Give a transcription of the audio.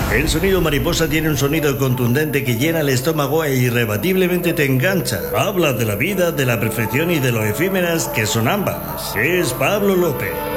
El sonido mariposa tiene un sonido contundente que llena el estómago e irrebatiblemente te engancha. Habla de la vida, de la perfección y de lo efímeras que son ambas. Es Pablo López.